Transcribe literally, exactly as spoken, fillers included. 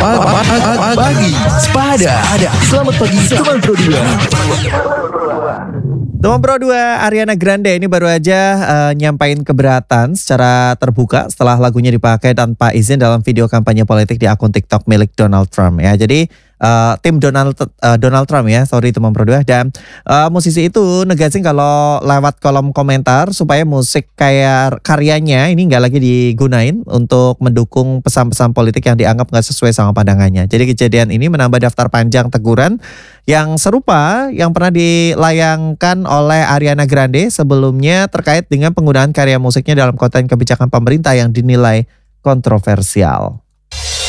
Pagi Sepada. Selamat pagi teman Pro dua. Teman Pro dua, Ariana Grande ini baru aja uh, nyampain keberatan secara terbuka setelah lagunya dipakai tanpa izin dalam video kampanye politik di akun TikTok milik Donald Trump ya. Jadi uh, tim Donald uh, Donald Trump ya, sorry teman Pro dua, dan uh, musisi itu negasin kalau lewat kolom komentar supaya musik kayak karyanya ini nggak lagi digunain untuk mendukung pesan-pesan politik yang dianggap nggak sesuai sama pandangannya. Jadi kejadian ini menambah daftar panjang teguran yang serupa yang pernah dilayangkan oleh Ariana Grande sebelumnya terkait dengan penggunaan karya musiknya dalam konten kebijakan pemerintah yang dinilai kontroversial.